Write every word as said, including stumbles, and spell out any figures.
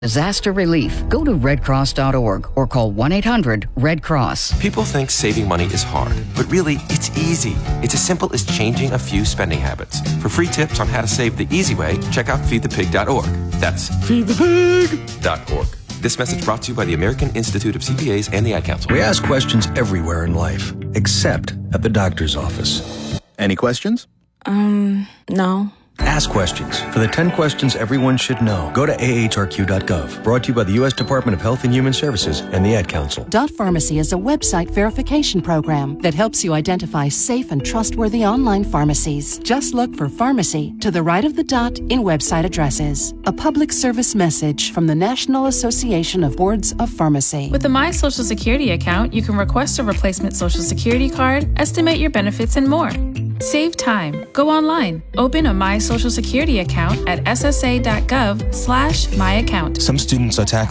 Disaster relief. Go to red cross dot org or call one eight hundred red cross. People think saving money is hard, but really, it's easy. It's as simple as changing a few spending habits. For free tips on how to save the easy way, check out feed the pig dot org. That's feed the pig dot org. This message brought to you by the American Institute of C P As and the Ad Council. We ask questions everywhere in life, except at the doctor's office. Any questions? Um, no. Ask questions. For the ten questions everyone should know, go to A H R Q dot gov. Brought to you by the U S Department of Health and Human Services and the Ad Council. Dot Pharmacy is a website verification program that helps you identify safe and trustworthy online pharmacies. Just look for pharmacy to the right of the dot in website addresses. A public service message from the National Association of Boards of Pharmacy. With the My Social Security account, you can request a replacement Social Security card, estimate your benefits, and more. Save time. Go online. Open a My Social Security account at S S A dot gov slash my account. Some students are tackling